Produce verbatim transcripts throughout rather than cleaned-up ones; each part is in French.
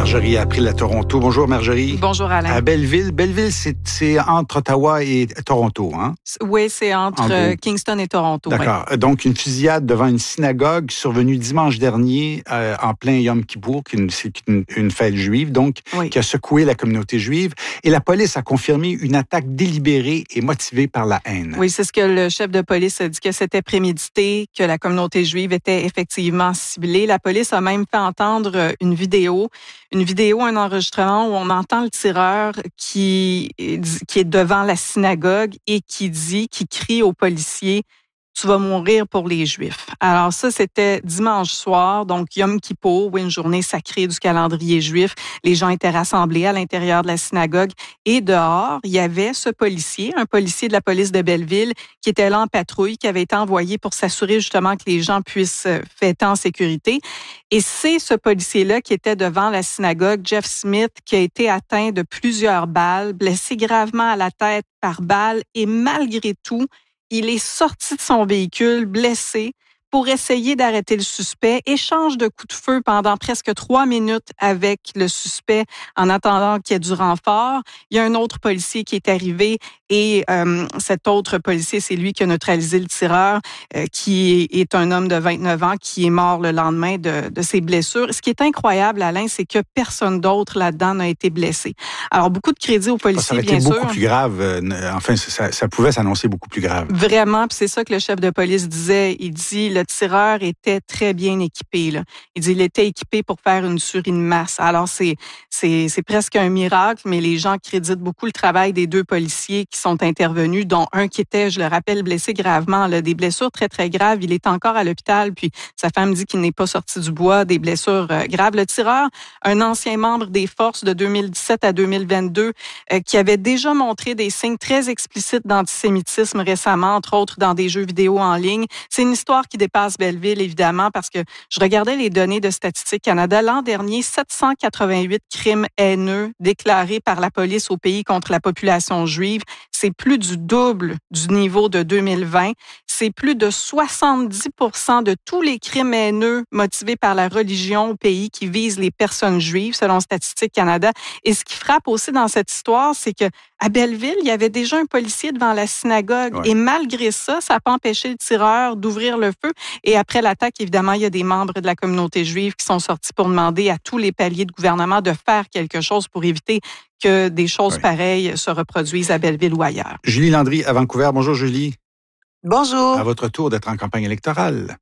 Marjorie April à Toronto. Bonjour Marjorie. Bonjour Alain. À Belleville. Belleville, c'est, c'est entre Ottawa et Toronto, hein? Oui, c'est entre en Kingston et Toronto. D'accord. Oui. Donc, une fusillade devant une synagogue survenue dimanche dernier euh, en plein Yom Kippour, qui est une, c'est une, une fête juive, donc, oui. qui a secoué la communauté juive. Et la police a confirmé une attaque délibérée et motivée par la haine. Oui, c'est ce que le chef de police a dit, que c'était prémédité, que la communauté juive était effectivement ciblée. La police a même fait entendre une vidéo, une vidéo, un enregistrement où on entend le tireur qui, qui est devant la synagogue et qui dit, qui crie aux policiers: tu vas mourir pour les Juifs. Alors ça, c'était dimanche soir, donc Yom Kippour, une journée sacrée du calendrier juif. Les gens étaient rassemblés à l'intérieur de la synagogue et dehors, il y avait ce policier, un policier de la police de Belleville qui était là en patrouille, qui avait été envoyé pour s'assurer justement que les gens puissent fêter en sécurité. Et c'est ce policier-là qui était devant la synagogue, Jeff Smith, qui a été atteint de plusieurs balles, blessé gravement à la tête par balle et malgré tout, il est sorti de son véhicule, blessé, pour essayer d'arrêter le suspect. Échange de coups de feu pendant presque trois minutes avec le suspect en attendant qu'il y ait du renfort. Il y a un autre policier qui est arrivé et euh, cet autre policier, c'est lui qui a neutralisé le tireur, euh, qui est un homme de vingt-neuf ans qui est mort le lendemain de, de ses blessures. Ce qui est incroyable, Alain, c'est que personne d'autre là-dedans n'a été blessé. Alors, beaucoup de crédit aux policiers, bien sûr. Ça aurait été beaucoup plus grave. Euh, enfin, ça, ça pouvait s'annoncer beaucoup plus grave. Vraiment, puis c'est ça que le chef de police disait. Il dit, le tireur était très bien équipé, là. Il dit, il était équipé pour faire une tuerie de masse. Alors, c'est, c'est, c'est presque un miracle, mais les gens créditent beaucoup le travail des deux policiers qui sont intervenus, dont un qui était, je le rappelle, blessé gravement, là, des blessures très, très graves. Il est encore à l'hôpital, puis sa femme dit qu'il n'est pas sorti du bois, des blessures euh, graves. Le tireur, un ancien membre des forces de deux mille dix-sept à deux mille vingt-deux, euh, qui avait déjà montré des signes très explicites d'antisémitisme récemment, entre autres dans des jeux vidéo en ligne. C'est une histoire qui dépasse Belleville, évidemment, parce que je regardais les données de Statistique Canada. L'an dernier, sept cent quatre-vingt-huit crimes haineux déclarés par la police au pays contre la population juive. C'est plus du double du niveau de deux mille vingt. C'est plus de soixante-dix pour cent de tous les crimes haineux motivés par la religion au pays qui visent les personnes juives, selon Statistique Canada. Et ce qui frappe aussi dans cette histoire, c'est que à Belleville, il y avait déjà un policier devant la synagogue. Ouais. Et malgré ça, ça n'a pas empêché le tireur d'ouvrir le feu. Et après l'attaque, évidemment, il y a des membres de la communauté juive qui sont sortis pour demander à tous les paliers de gouvernement de faire quelque chose pour éviter que des choses ouais. pareilles se reproduisent à Belleville ou ailleurs. Julie Landry à Vancouver. Bonjour, Julie. Bonjour. À votre tour d'être en campagne électorale.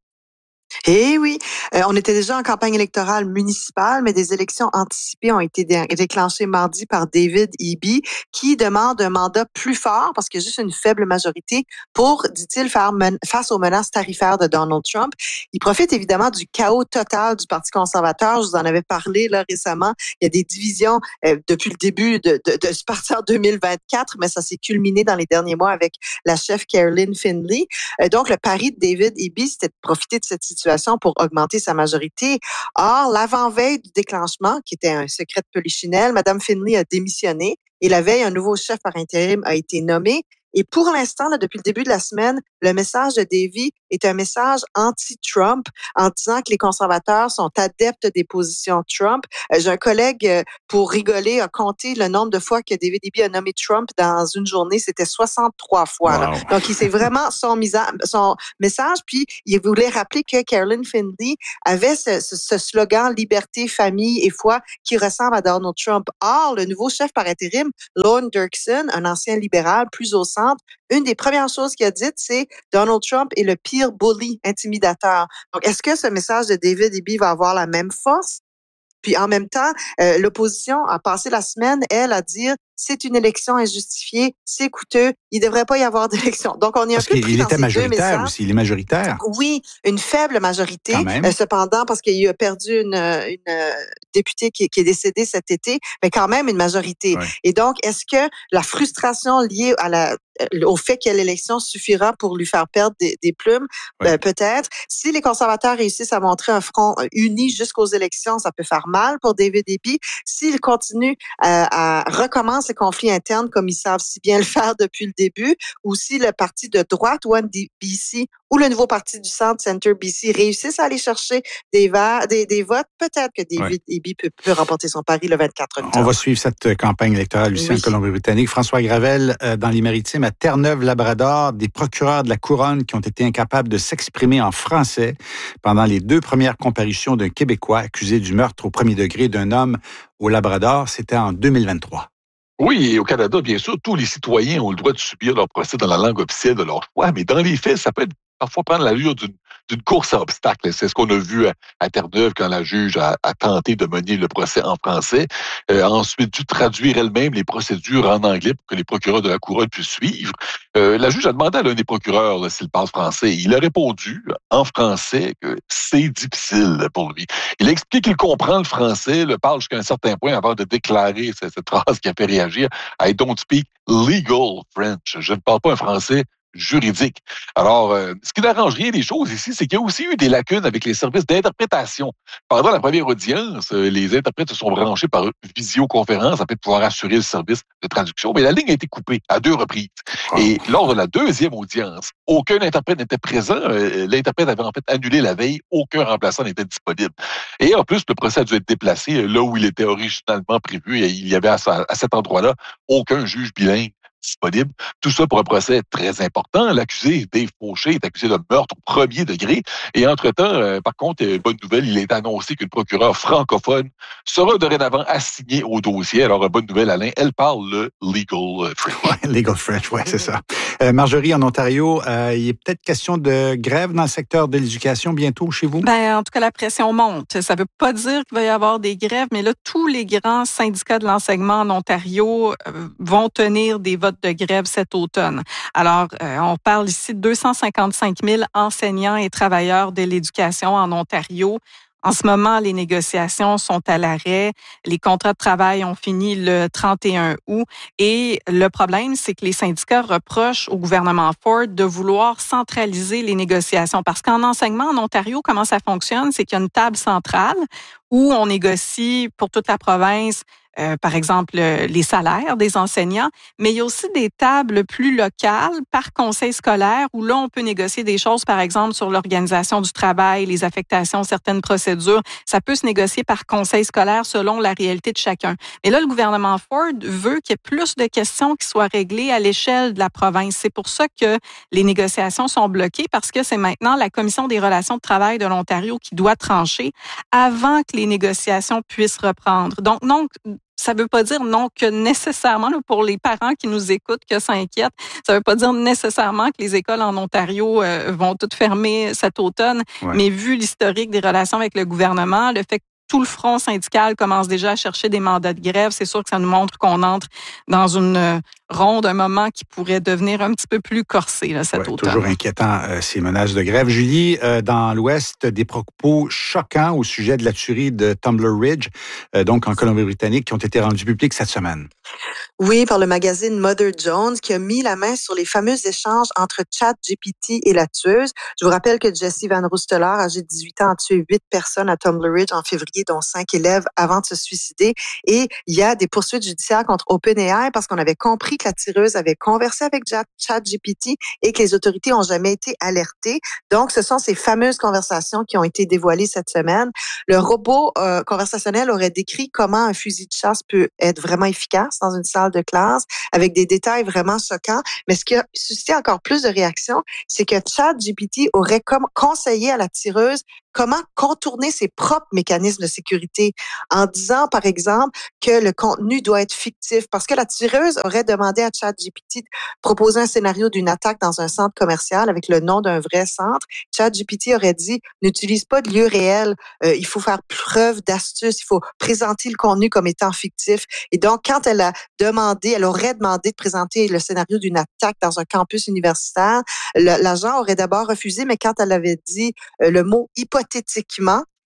Eh oui, euh, on était déjà en campagne électorale municipale, mais des élections anticipées ont été dé- déclenchées mardi par David Eby, qui demande un mandat plus fort parce qu'il y a juste une faible majorité pour, dit-il, faire men- face aux menaces tarifaires de Donald Trump. Il profite évidemment du chaos total du Parti conservateur. Je vous en avais parlé là récemment. Il y a des divisions euh, depuis le début de, de, de ce parti en deux mille vingt-quatre, mais ça s'est culminé dans les derniers mois avec la chef Caroline Finley. Euh, donc, le pari de David Eby, c'était de profiter de cette situation pour augmenter sa majorité. Or, l'avant-veille du déclenchement, qui était un secret de polichinelle, Mme Finley a démissionné et la veille, un nouveau chef par intérim a été nommé. Et pour l'instant, là, depuis le début de la semaine, le message de Davy est un message anti-Trump en disant que les conservateurs sont adeptes des positions Trump. Euh, j'ai un collègue, euh, pour rigoler, a compté le nombre de fois que David Eby a nommé Trump dans une journée. C'était soixante-trois fois. Wow. Là. Donc, il sait vraiment son, misa- son message. Puis, il voulait rappeler que Caroline Finley avait ce, ce, ce slogan « Liberté, famille et foi » qui ressemble à Donald Trump. Or, le nouveau chef par intérim, Lorne Dirksen, un ancien libéral plus au centre, une des premières choses qu'il a dites, c'est Donald Trump est le pire bully, intimidateur. Donc, est-ce que ce message de David Eby va avoir la même force? Puis, en même temps, euh, l'opposition a passé la semaine, elle, à dire c'est une élection injustifiée, c'est coûteux, il ne devrait pas y avoir d'élection. Donc, on est parce un peu pris qu'il dans était ces majoritaire deux messages. aussi, il est majoritaire. Oui, une faible majorité, euh, cependant, parce qu'il a perdu une, une euh, députée qui, qui est décédée cet été, mais quand même une majorité. Ouais. Et donc, est-ce que la frustration liée à la au fait que l'élection suffira pour lui faire perdre des, des plumes, oui. ben, peut-être. Si les conservateurs réussissent à montrer un front uni jusqu'aux élections, ça peut faire mal pour David Eby. S'ils continuent à, à recommencer les conflits internes comme ils savent si bien le faire depuis le début, ou si le parti de droite, One B C, ou le nouveau parti du centre, Center B C, réussissent à aller chercher des, va- des, des votes, peut-être que David oui. Eby peut, peut remporter son pari le vingt-quatre octobre. On va suivre cette campagne électorale, Lucien, oui. en Colombie-Britannique. François Gravel, euh, dans les Maritimes, à Terre-Neuve-Labrador, des procureurs de la Couronne qui ont été incapables de s'exprimer en français pendant les deux premières comparutions d'un Québécois accusé du meurtre au premier degré d'un homme au Labrador. C'était en deux mille vingt-trois. Oui, et au Canada, bien sûr, tous les citoyens ont le droit de subir leur procès dans la langue officielle de leur choix, mais dans les faits, ça peut être parfois prendre l'allure d'une, d'une course à obstacles. C'est ce qu'on a vu à, à Terre-Neuve quand la juge a, a tenté de mener le procès en français, euh, a ensuite dû traduire elle-même les procédures en anglais pour que les procureurs de la Couronne puissent suivre. Euh, la juge a demandé à l'un des procureurs là, s'il parle français. Il a répondu en français que c'est difficile pour lui. Il a expliqué qu'il comprend le français, le parle jusqu'à un certain point avant de déclarer cette, cette phrase qui a fait réagir « I don't speak legal French ». Je ne parle pas un français juridique. Alors, euh, ce qui n'arrange rien des choses ici, c'est qu'il y a aussi eu des lacunes avec les services d'interprétation. Pendant la première audience, euh, les interprètes se sont branchés par visioconférence afin de pouvoir assurer le service de traduction, mais la ligne a été coupée à deux reprises. Oh. Et lors de la deuxième audience, aucun interprète n'était présent. Euh, l'interprète avait en fait annulé la veille. Aucun remplaçant n'était disponible. Et en plus, le procès a dû être déplacé là où il était originalement prévu. Et il y avait à, à cet endroit-là aucun juge bilingue disponible. Tout ça pour un procès très important. L'accusé, Dave Fauché, est accusé de meurtre au premier degré. Et entre-temps, euh, par contre, euh, bonne nouvelle, il est annoncé qu'une procureure francophone sera dorénavant assignée au dossier. Alors, bonne nouvelle, Alain, elle parle le legal French. Ouais, legal French, oui, c'est ça. Euh, Marjorie, en Ontario, euh, il est peut-être question de grève dans le secteur de l'éducation bientôt chez vous? Ben, en tout cas, la pression monte. Ça ne veut pas dire qu'il va y avoir des grèves, mais là, tous les grands syndicats de l'enseignement en Ontario euh, vont tenir des votes de grève cet automne. Alors, euh, on parle ici de deux cent cinquante-cinq mille enseignants et travailleurs de l'éducation en Ontario. En ce moment, les négociations sont à l'arrêt. Les contrats de travail ont fini le trente et un août. Et le problème, c'est que les syndicats reprochent au gouvernement Ford de vouloir centraliser les négociations. Parce qu'en enseignement en Ontario, comment ça fonctionne? C'est qu'il y a une table centrale où on négocie pour toute la province, euh, par exemple, les salaires des enseignants, mais il y a aussi des tables plus locales par conseil scolaire où là, on peut négocier des choses, par exemple, sur l'organisation du travail, les affectations, certaines procédures. Ça peut se négocier par conseil scolaire selon la réalité de chacun. Mais là, le gouvernement Ford veut qu'il y ait plus de questions qui soient réglées à l'échelle de la province. C'est pour ça que les négociations sont bloquées, parce que c'est maintenant la Commission des relations de travail de l'Ontario qui doit trancher avant que les négociations puissent reprendre. Donc, non, ça ne veut pas dire non que nécessairement, là, pour les parents qui nous écoutent, que ça inquiète, ça ne veut pas dire nécessairement que les écoles en Ontario euh, vont toutes fermer cet automne. Ouais. Mais vu l'historique des relations avec le gouvernement, le fait que tout le front syndical commence déjà à chercher des mandats de grève, c'est sûr que ça nous montre qu'on entre dans une ronde, un moment qui pourrait devenir un petit peu plus corsé là, cet ouais, automne. Toujours inquiétant, euh, ces menaces de grève. Julie, euh, dans l'Ouest, des propos choquants au sujet de la tuerie de Tumbler Ridge, euh, donc en Colombie-Britannique, qui ont été rendus publics cette semaine. Oui, par le magazine Mother Jones, qui a mis la main sur les fameux échanges entre ChatGPT et la tueuse. Je vous rappelle que Jesse Van Roosteler, âgé de dix-huit ans, a tué huit personnes à Tumbler Ridge en février, dont cinq élèves, avant de se suicider. Et il y a des poursuites judiciaires contre OpenAI parce qu'on avait compris que la tireuse avait conversé avec ChatGPT et que les autorités n'ont jamais été alertées. Donc, ce sont ces fameuses conversations qui ont été dévoilées cette semaine. Le robot euh, conversationnel aurait décrit comment un fusil de chasse peut être vraiment efficace dans une salle de classe avec des détails vraiment choquants. Mais ce qui a suscité encore plus de réactions, c'est que ChatGPT aurait comme conseillé à la tireuse comment contourner ses propres mécanismes de sécurité en disant, par exemple, que le contenu doit être fictif parce que la tireuse aurait demandé à ChatGPT de proposer un scénario d'une attaque dans un centre commercial avec le nom d'un vrai centre. ChatGPT aurait dit, n'utilise pas de lieu réel, euh, il faut faire preuve d'astuce, il faut présenter le contenu comme étant fictif. Et donc, quand elle a demandé, elle aurait demandé de présenter le scénario d'une attaque dans un campus universitaire, le, l'agent aurait d'abord refusé, mais quand elle avait dit euh, le mot hypothétiquement,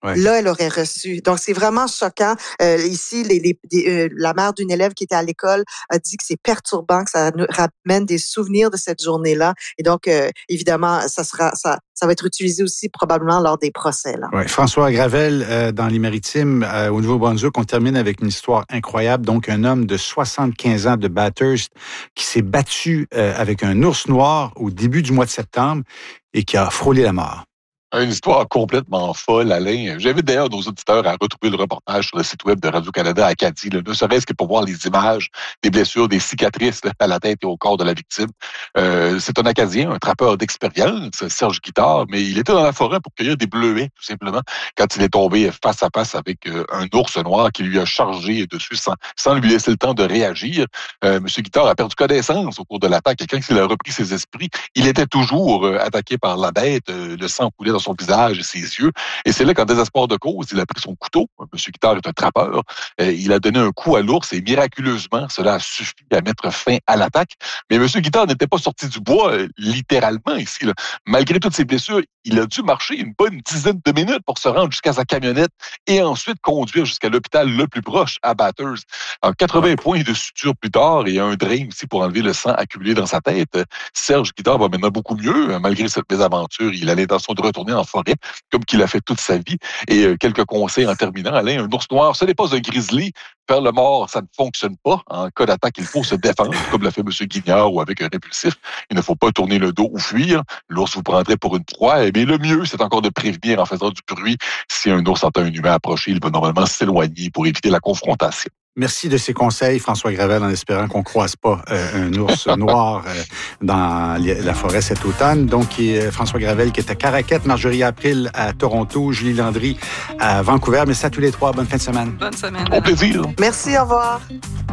ouais. là, elle aurait reçu. Donc, c'est vraiment choquant. Euh, ici, les, les, les, euh, la mère d'une élève qui était à l'école a dit que c'est perturbant, que ça nous ramène des souvenirs de cette journée-là. Et donc, euh, évidemment, ça sera, ça, ça va être utilisé aussi probablement lors des procès. Là. Ouais. François Gravel, euh, dans les Maritimes, euh, au Nouveau-Brunswick, on termine avec une histoire incroyable. Donc, un homme de soixante-quinze ans de Bathurst qui s'est battu euh, avec un ours noir au début du mois de septembre et qui a frôlé la mort. Une histoire complètement folle, Alain. J'invite d'ailleurs nos auditeurs à retrouver le reportage sur le site web de Radio-Canada Acadie, là, ne serait-ce que pour voir les images des blessures, des cicatrices là, à la tête et au corps de la victime. Euh, c'est un Acadien, un trappeur d'expérience, Serge Guitard, mais il était dans la forêt pour cueillir des bleuets, tout simplement, quand il est tombé face à face avec euh, un ours noir qui lui a chargé dessus sans, sans lui laisser le temps de réagir. Euh, Monsieur Guitard a perdu connaissance au cours de l'attaque. Et quand il a repris ses esprits, il était toujours euh, attaqué par la bête, euh, le sang coulait dans son visage et ses yeux. Et c'est là qu'en désespoir de cause, il a pris son couteau. Monsieur Guitard est un trappeur. Il a donné un coup à l'ours et miraculeusement, cela a suffi à mettre fin à l'attaque. Mais Monsieur Guitard n'était pas sorti du bois, littéralement, ici. Là. Malgré toutes ses blessures, il a dû marcher une bonne dizaine de minutes pour se rendre jusqu'à sa camionnette et ensuite conduire jusqu'à l'hôpital le plus proche, à Bathurst. Alors, quatre-vingts points de suture plus tard et un drain aussi pour enlever le sang accumulé dans sa tête. Serge Guitard va maintenant beaucoup mieux. Malgré cette mésaventure, il a l'intention de retourner en forêt, comme qu'il a fait toute sa vie. Et euh, quelques conseils en terminant, Alain, un ours noir, ce n'est pas un grizzly. Faire le mort, ça ne fonctionne pas. En cas d'attaque, il faut se défendre, comme l'a fait M. Guignard ou avec un répulsif. Il ne faut pas tourner le dos ou fuir. L'ours vous prendrait pour une proie. Mais le mieux, c'est encore de prévenir en faisant du bruit. Si un ours entend un humain approcher, il va normalement s'éloigner pour éviter la confrontation. Merci de ces conseils, François Gravel, en espérant qu'on ne croise pas euh, un ours noir euh, dans la forêt cet automne. Donc, euh, François Gravel qui est à Caraquette, Marjorie April à Toronto, Julie Landry à Vancouver. Merci à tous les trois. Bonne fin de semaine. Bonne semaine. Au plaisir. Merci, au revoir.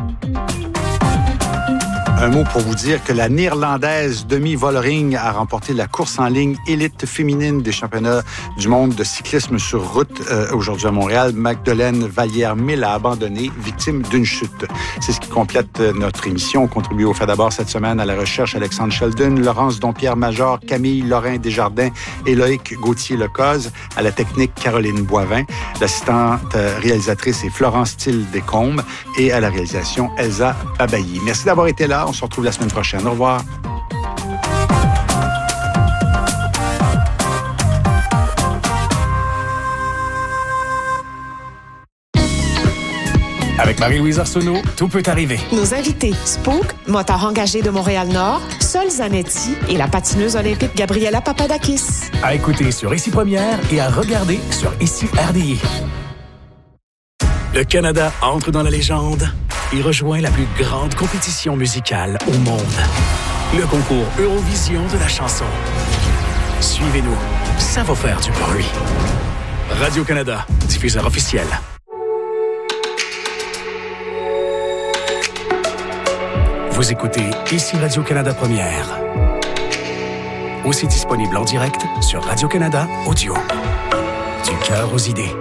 Un mot pour vous dire que la Néerlandaise Demi Vollering a remporté la course en ligne élite féminine des championnats du monde de cyclisme sur route euh, aujourd'hui à Montréal. Magdeleine Vallière-Mille a abandonné, victime d'une chute. C'est ce qui complète notre émission. On contribue au fait d'abord cette semaine à la recherche Alexandre Sheldon, Laurence Dompierre-Major, Camille Lorrain Desjardins et Loïc Gauthier-Lecoz. À la technique, Caroline Boivin. L'assistante réalisatrice est Florence Thiel-Descombes et à la réalisation, Elsa Babayi. Merci d'avoir été là. On se retrouve la semaine prochaine. Au revoir. Avec Marie-Louise Arsenault, tout peut arriver. Nos invités, Spook, moteur engagé de Montréal-Nord, Sol Zanetti et la patineuse olympique Gabriela Papadakis. À écouter sur Ici Première et à regarder sur Ici R D I. Le Canada entre dans la légende et rejoint la plus grande compétition musicale au monde. Le concours Eurovision de la chanson. Suivez-nous, ça va faire du bruit. Radio-Canada, diffuseur officiel. Vous écoutez Ici Radio-Canada Première. Aussi disponible en direct sur Radio-Canada Audio. Du cœur aux idées.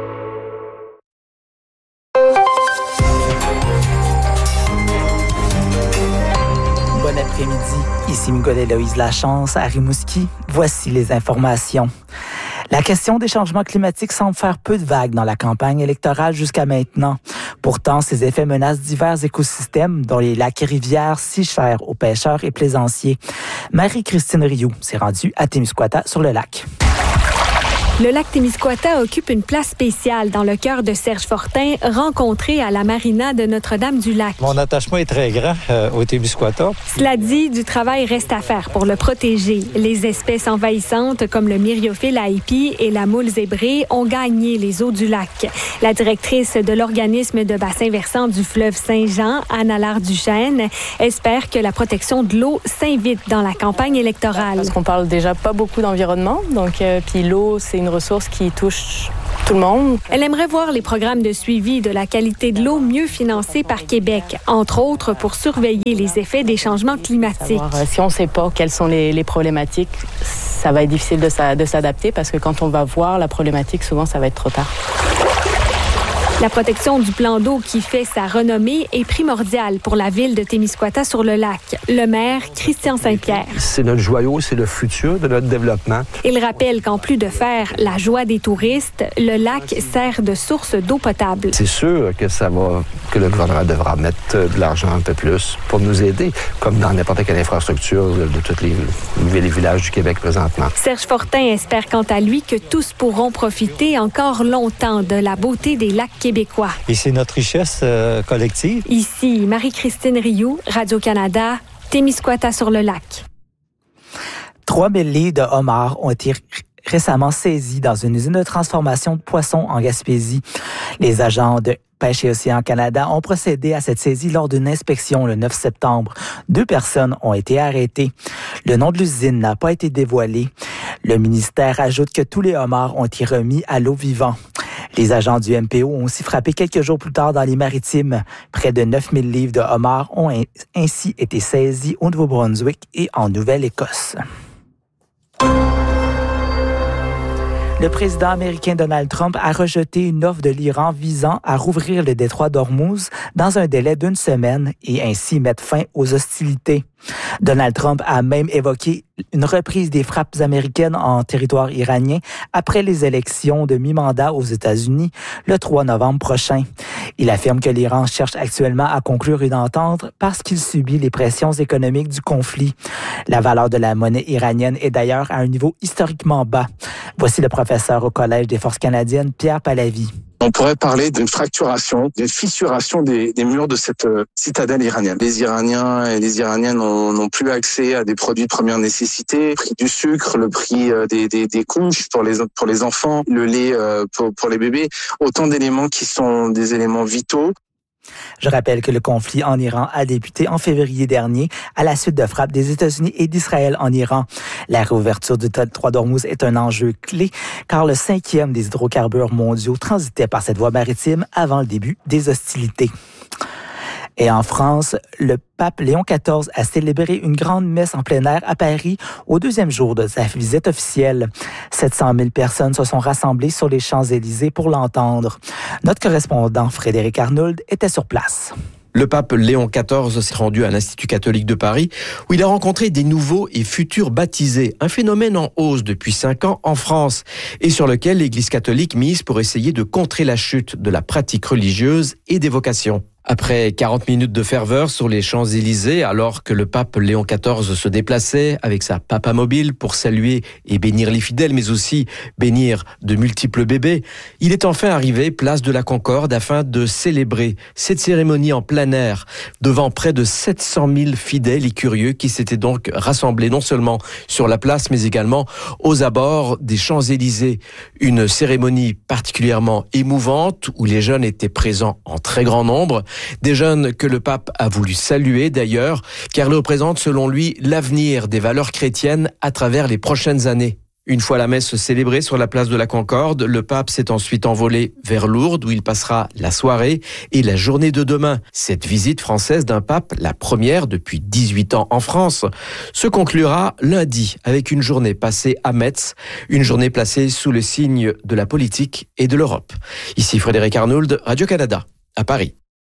Bon après-midi, ici Miguel-Héloïse Lachance à Rimouski. Voici les informations. La question des changements climatiques semble faire peu de vagues dans la campagne électorale jusqu'à maintenant. Pourtant, ces effets menacent divers écosystèmes, dont les lacs et rivières si chers aux pêcheurs et plaisanciers. Marie-Christine Rioux s'est rendue à Témiscouata sur le lac. Le lac Témiscouata occupe une place spéciale dans le cœur de Serge Fortin, rencontré à la marina de Notre-Dame-du-Lac. Mon attachement est très grand euh, au Témiscouata. Cela dit, du travail reste à faire pour le protéger. Les espèces envahissantes comme le myriophile haipi et la moule zébrée ont gagné les eaux du lac. La directrice de l'organisme de bassin versant du fleuve Saint-Jean, Anna Laure-Duchesne, espère que la protection de l'eau s'invite dans la campagne électorale. Parce qu'on parle déjà pas beaucoup d'environnement, donc euh, puis l'eau, c'est une ressource qui touche tout le monde. Elle aimerait voir les programmes de suivi de la qualité de l'eau mieux financés par Québec, entre autres pour surveiller les effets des changements climatiques. Savoir, euh, si on ne sait pas quelles sont les, les problématiques, ça va être difficile de, sa, de s'adapter parce que quand on va voir la problématique, souvent, ça va être trop tard. La protection du plan d'eau qui fait sa renommée est primordiale pour la ville de Témiscouata-sur-le-Lac. Le maire, Christian Saint-Pierre. C'est notre joyau, c'est le futur de notre développement. Il rappelle qu'en plus de faire la joie des touristes, le lac sert de source d'eau potable. C'est sûr que ça va, que le gouvernement devra mettre de l'argent un peu plus pour nous aider, comme dans n'importe quelle infrastructure de, de toutes les villes et villages du Québec présentement. Serge Fortin espère quant à lui que tous pourront profiter encore longtemps de la beauté des lacs québécois. Et c'est notre richesse euh, collective. Ici, Marie-Christine Rioux, Radio-Canada, Témiscouata-sur-le-Lac. trois mille livres de homards ont été récemment saisis dans une usine de transformation de poissons en Gaspésie. Les agents de Pêche et Océan Canada ont procédé à cette saisie lors d'une inspection le neuf septembre. Deux personnes ont été arrêtées. Le nom de l'usine n'a pas été dévoilé. Le ministère ajoute que tous les homards ont été remis à l'eau vivant. Les agents du M P O ont aussi frappé quelques jours plus tard dans les Maritimes. Près de neuf mille livres de homards ont ainsi été saisis au Nouveau-Brunswick et en Nouvelle-Écosse. Le président américain Donald Trump a rejeté une offre de l'Iran visant à rouvrir le détroit d'Ormuz dans un délai d'une semaine et ainsi mettre fin aux hostilités. Donald Trump a même évoqué une reprise des frappes américaines en territoire iranien après les élections de mi-mandat aux États-Unis le trois novembre prochain. Il affirme que l'Iran cherche actuellement à conclure une entente parce qu'il subit les pressions économiques du conflit. La valeur de la monnaie iranienne est d'ailleurs à un niveau historiquement bas. Voici le professeur au Collège des Forces canadiennes, Pierre Pallavi. On pourrait parler d'une fracturation, d'une fissuration des, des murs de cette euh, citadelle iranienne. Les Iraniens et les Iraniennes n'ont, n'ont plus accès à des produits de première nécessité, le prix du sucre, le prix euh, des, des, des couches pour les, pour les enfants, le lait euh, pour, pour les bébés, autant d'éléments qui sont des éléments vitaux. Je rappelle que le conflit en Iran a débuté en février dernier à la suite de frappes des États-Unis et d'Israël en Iran. La réouverture du détroit d'Ormuz est un enjeu clé car le cinquième des hydrocarbures mondiaux transitait par cette voie maritime avant le début des hostilités. Et en France, le pape Léon quatorze a célébré une grande messe en plein air à Paris au deuxième jour de sa visite officielle. sept cent mille personnes se sont rassemblées sur les Champs-Élysées pour l'entendre. Notre correspondant Frédéric Arnould était sur place. Le pape Léon quatorze s'est rendu à l'Institut catholique de Paris où il a rencontré des nouveaux et futurs baptisés, un phénomène en hausse depuis cinq ans en France et sur lequel l'Église catholique mise pour essayer de contrer la chute de la pratique religieuse et des vocations. Après quarante minutes de ferveur sur les Champs-Élysées, alors que le pape Léon quatorze se déplaçait avec sa papamobile pour saluer et bénir les fidèles, mais aussi bénir de multiples bébés, il est enfin arrivé place de la Concorde afin de célébrer cette cérémonie en plein air devant près de sept cent mille fidèles et curieux qui s'étaient donc rassemblés non seulement sur la place, mais également aux abords des Champs-Élysées. Une cérémonie particulièrement émouvante où les jeunes étaient présents en très grand nombre. Des jeunes que le pape a voulu saluer d'ailleurs, car ils représentent selon lui l'avenir des valeurs chrétiennes à travers les prochaines années. Une fois la messe célébrée sur la place de la Concorde, le pape s'est ensuite envolé vers Lourdes où il passera la soirée et la journée de demain. Cette visite française d'un pape, la première depuis dix-huit ans en France, se conclura lundi avec une journée passée à Metz, une journée placée sous le signe de la politique et de l'Europe. Ici Frédéric Arnould, Radio-Canada, à Paris.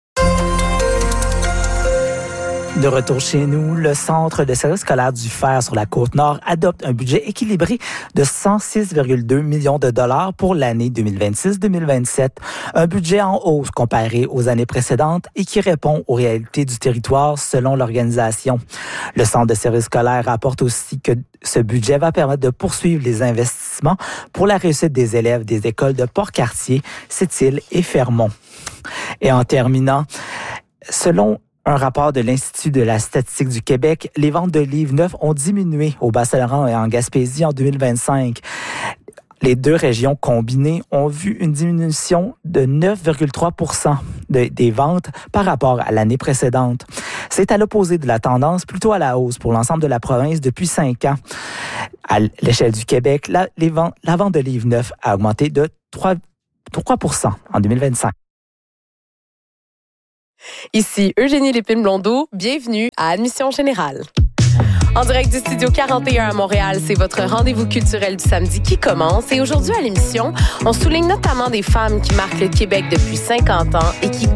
De retour chez nous, le Centre de services scolaires du Fer sur la Côte-Nord adopte un budget équilibré de cent six virgule deux millions de dollars pour l'année deux mille vingt-six deux mille vingt-sept. Un budget en hausse comparé aux années précédentes et qui répond aux réalités du territoire selon l'organisation. Le Centre de services scolaires rapporte aussi que ce budget va permettre de poursuivre les investissements pour la réussite des élèves des écoles de Port-Cartier, Sept-Îles et Fermont. Et en terminant, selon un rapport de l'Institut de la statistique du Québec, les ventes de livres neufs ont diminué au Bas-Saint-Laurent et en Gaspésie en deux mille vingt-cinq. Les deux régions combinées ont vu une diminution de neuf virgule trois pour cent de, des ventes par rapport à l'année précédente. C'est à l'opposé de la tendance, plutôt à la hausse pour l'ensemble de la province depuis cinq ans. À l'échelle du Québec, la, les ventes, la vente de livres neufs a augmenté de trois pour cent en deux mille vingt-cinq. Ici Eugénie Lépine-Blondeau, bienvenue à Admission Générale. En direct du Studio quarante et un à Montréal, c'est votre rendez-vous culturel du samedi qui commence. Et aujourd'hui à l'émission, on souligne notamment des femmes qui marquent le Québec depuis cinquante ans et qui